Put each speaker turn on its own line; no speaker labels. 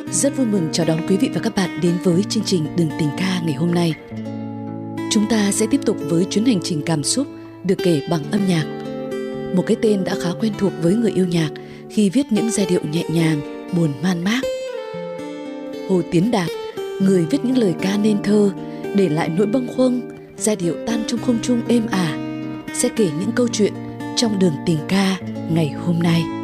Rất vui mừng chào đón quý vị và các bạn đến với chương trình Đường Tình Ca ngày hôm nay. Chúng ta sẽ tiếp tục với chuyến hành trình cảm xúc được kể bằng âm nhạc. Một cái tên đã khá quen thuộc với người yêu nhạc khi viết những giai điệu nhẹ nhàng, buồn man mác. Hồ Tiến Đạt, người viết những lời ca nên thơ, để lại nỗi bâng khuâng, giai điệu tan trong không trung êm ả, sẽ kể những câu chuyện trong Đường Tình Ca ngày hôm nay.